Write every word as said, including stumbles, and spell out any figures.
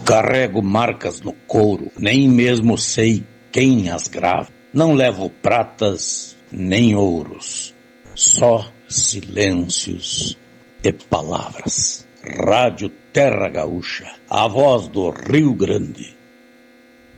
Carrego marcas no couro, nem mesmo sei quem as grava. Não levo pratas nem ouros, só silêncios e palavras. Rádio Terra Gaúcha, a voz do Rio Grande.